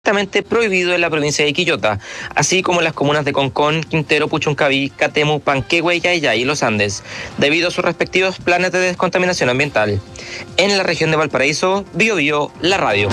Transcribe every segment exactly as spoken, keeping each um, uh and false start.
prohibido en la provincia de Quillota, así como en las comunas de Concón, Quintero, Puchuncaví, Catemu, Panquehue, Yayay y Los Andes, debido a sus respectivos planes de descontaminación ambiental. En la región de Valparaíso, Bio Bio, la radio.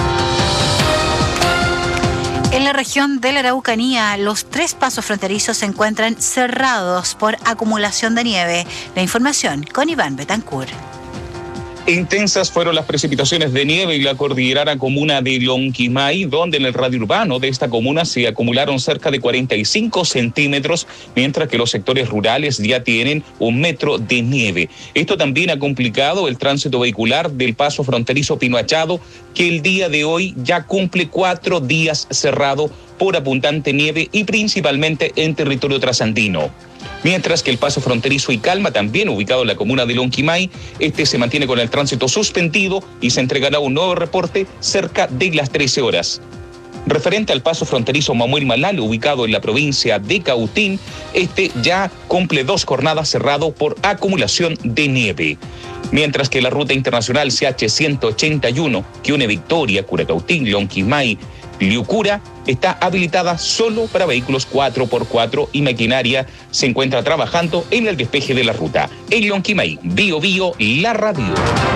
En la región de la Araucanía, los tres pasos fronterizos se encuentran cerrados por acumulación de nieve. La información con Iván Betancourt. Intensas fueron las precipitaciones de nieve en la cordillerana comuna de Lonquimay, donde en el radio urbano de esta comuna se acumularon cerca de cuarenta y cinco centímetros, mientras que los sectores rurales ya tienen un metro de nieve. Esto también ha complicado el tránsito vehicular del paso fronterizo Pino Achado, que el día de hoy ya cumple cuatro días cerrado por abundante nieve y principalmente en territorio trasandino. Mientras que el paso fronterizo y Calma, también ubicado en la comuna de Lonquimay, este se mantiene con el tránsito suspendido y se entregará un nuevo reporte cerca de las trece horas. Referente al paso fronterizo Mamuel Malal, ubicado en la provincia de Cautín, este ya cumple dos jornadas cerrado por acumulación de nieve. Mientras que la ruta internacional C H ciento ochenta y uno, que une Victoria, Curacautín, Lonquimay, Liucura, está habilitada solo para vehículos cuatro por cuatro y maquinaria se encuentra trabajando en el despeje de la ruta. En Lonquimay, Bio Bio, la radio.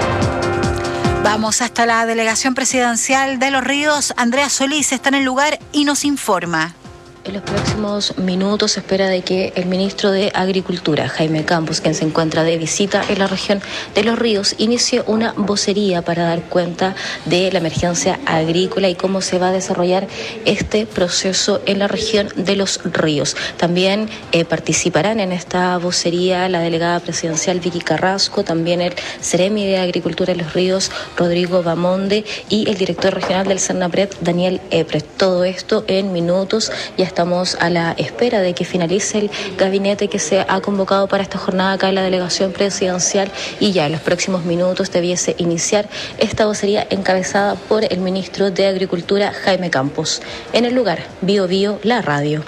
Vamos hasta la delegación presidencial de Los Ríos. Andrea Solís está en el lugar y nos informa. En los próximos minutos se espera de que el ministro de Agricultura, Jaime Campos, quien se encuentra de visita en la región de Los Ríos, inicie una vocería para dar cuenta de la emergencia agrícola y cómo se va a desarrollar este proceso en la región de Los Ríos. También eh, participarán en esta vocería la delegada presidencial Vicky Carrasco, también el Seremi de Agricultura de Los Ríos, Rodrigo Bamonde, y el director regional del Cernapred, Daniel Epres. Todo esto en minutos. Ya estamos a la espera de que finalice el gabinete que se ha convocado para esta jornada acá en la delegación presidencial y ya en los próximos minutos debiese iniciar esta vocería encabezada por el ministro de Agricultura, Jaime Campos. En el lugar, Bio Bio, la radio.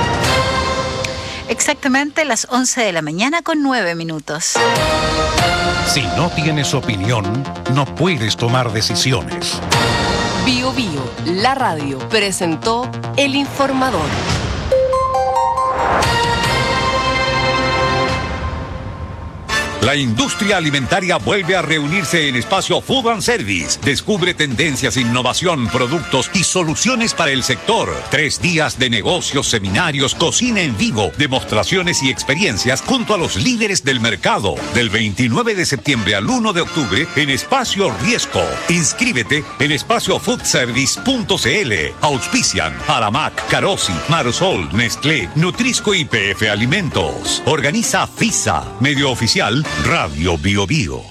Exactamente las once de la mañana con nueve minutos. Si no tienes opinión, no puedes tomar decisiones. Bio Bio, la radio, presentó El Informador. La industria alimentaria vuelve a reunirse en Espacio Food and Service. Descubre tendencias, innovación, productos y soluciones para el sector. Tres días de negocios, seminarios, cocina en vivo, demostraciones y experiencias junto a los líderes del mercado. Del veintinueve de septiembre al uno de octubre en Espacio Riesco. Inscríbete en espacio food service punto c l. Auspician Aramac, Carosi, Marsol, Nestlé, Nutrisco y P F Alimentos. Organiza FISA, medio oficial Radio Bio Bio.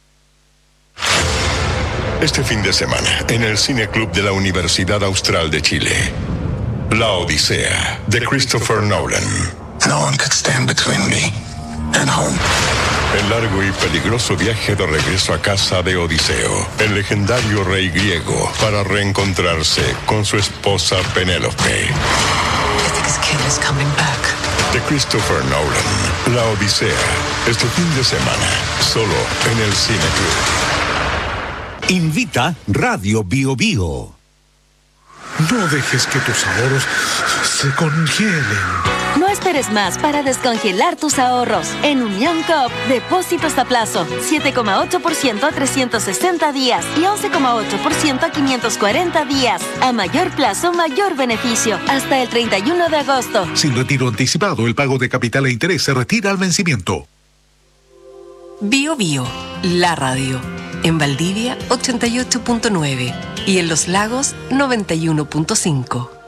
Este fin de semana, en el Cine Club de la Universidad Austral de Chile, La Odisea, de Christopher Nolan. No one could stand between me and home. El largo y peligroso viaje de regreso a casa de Odiseo, el legendario rey griego, para reencontrarse con su esposa Penélope. I think his kid is coming back. De Christopher Nolan, La Odisea, este fin de semana, solo en el Cine Club. Invita Radio Bio Bio. No dejes que tus ahorros se congelen. No esperes más para descongelar tus ahorros. En Unión Coop, depósitos a plazo, siete coma ocho por ciento a trescientos sesenta días y once coma ocho por ciento a quinientos cuarenta días. A mayor plazo, mayor beneficio. Hasta el treinta y uno de agosto. Sin retiro anticipado, el pago de capital e interés se retira al vencimiento. Bio Bio, la radio. En Valdivia, ochenta y ocho punto nueve. Y en Los Lagos, noventa y uno punto cinco.